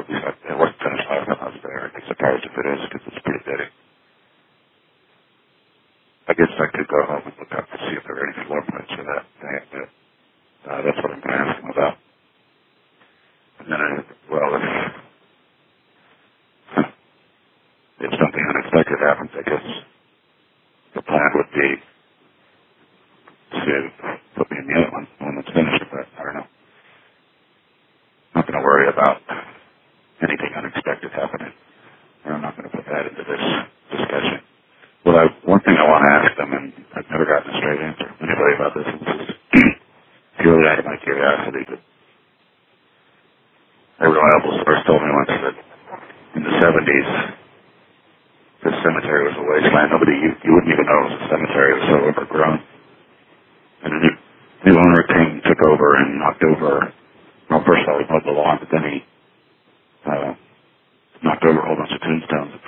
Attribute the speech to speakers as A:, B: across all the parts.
A: at least it wasn't finished last time I was there. I'd be surprised if it is, because it's pretty dirty. I guess I could go home and look up to see if there are any floor plans for that thing, but that's what I'm going to ask him about. And then, if something unexpected happens, I guess the plan would be to put me in the other one when it's finished, but I don't know. I'm not going to worry about anything unexpected happening. I'm not going to put that into this discussion. Well, one thing I want to ask them, and I've never gotten a straight answer from anybody about this, and this is purely out of my curiosity, but a reliable source told me once that in the 70s, this cemetery was a wasteland. You wouldn't even know it was a cemetery. It was so overgrown. And a new owner took over and knocked over, well, first of all, he mowed the lawn, but then he knocked over a whole bunch of tombstones.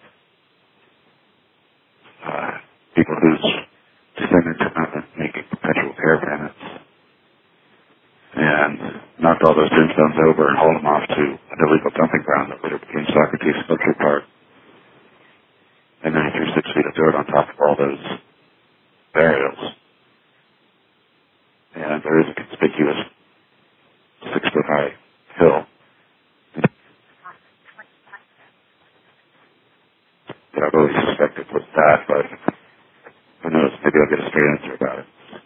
A: People whose descendants had not been making perpetual caravans, and knocked all those tombstones over and hauled them off to an illegal dumping ground that later became Socrates Sculpture Park. And then he threw 6 feet of dirt on top of all those burials. And there is a conspicuous